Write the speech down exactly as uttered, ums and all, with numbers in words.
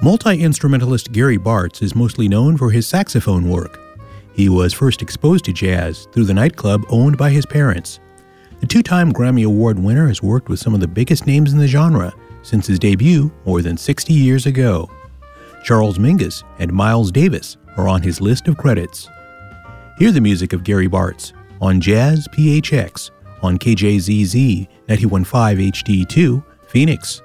Multi-instrumentalist Gary Bartz is mostly known for his saxophone work. He was first exposed to jazz through the nightclub owned by his parents. The two-time Grammy Award winner has worked with some of the biggest names in the genre since his debut more than sixty years ago. Charles Mingus and Miles Davis are on his list of credits. Hear the music of Gary Bartz on Jazz P H X on K J Z Z ninety-one point five H D two, Phoenix.